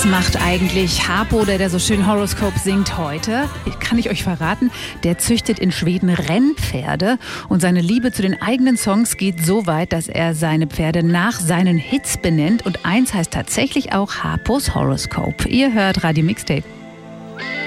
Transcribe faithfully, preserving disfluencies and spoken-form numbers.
Was macht eigentlich Harpo, der, der so schön Horoscope singt, heute? Kann ich euch verraten, der züchtet in Schweden Rennpferde und seine Liebe zu den eigenen Songs geht so weit, dass er seine Pferde nach seinen Hits benennt und eins heißt tatsächlich auch Harpos Horoscope. Ihr hört Radio Mixtape.